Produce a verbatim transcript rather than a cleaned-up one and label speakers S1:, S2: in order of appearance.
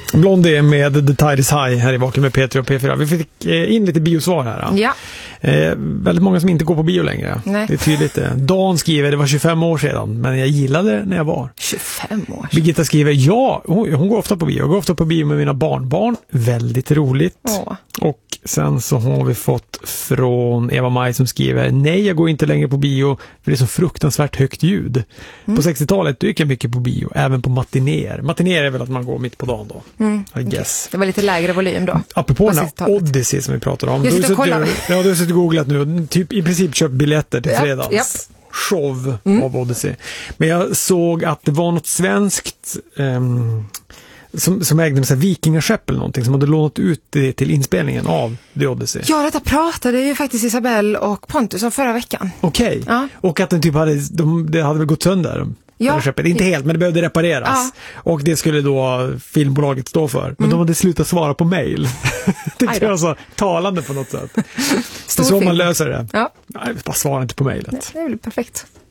S1: Blondie med The Tide is High här i Vaken med Peter och P fyra. Vi fick in lite biosvar här.
S2: Ja.
S1: Eh, väldigt många som inte går på bio längre.
S2: Nej.
S1: Det är tydligt det. Dan skriver, det var tjugofem år sedan, men jag gillade det när jag var.
S2: tjugofem år.
S1: Birgitta skriver, ja, hon, hon går ofta på bio. Jag går ofta på bio med mina barnbarn. Väldigt roligt.
S2: Åh.
S1: Och sen så har vi fått från Eva Maj som skriver, nej, jag går inte längre på bio för det är så fruktansvärt högt ljud. Mm. På sextiotalet gick jag mycket på bio, även på matinéer. Matinéer är väl att man går mitt på dagen då.
S2: Mm.
S1: I guess.
S2: Det var lite lägre volym då.
S1: Apropå den här Odyssey som vi pratade om.
S2: Jag sitter och kollar.
S1: Ja, du har suttit och googlat nu. Typ i princip köpt biljetter till fredagens
S2: japp.
S1: show
S2: Mm.
S1: av Odyssey. Men jag såg att det var något svenskt um, som, som ägde med så här vikingaskepp eller någonting som hade lånat ut det till inspelningen av The Odyssey.
S2: Ja, detta pratade ju faktiskt Isabelle och Pontus om förra veckan.
S1: Okej. Okay.
S2: Ja.
S1: Och att den typ hade, de, det hade väl gått sönder. Ja. Skeppet. Inte helt, men det behövde repareras. Ja. Och det skulle då filmbolaget stå för. Men mm. de hade slutat svara på mejl. Det var så talande på något sätt. Det är så man löser det.
S2: Ja.
S1: Nej, bara svara inte på mejlet.
S2: Det är väl perfekt.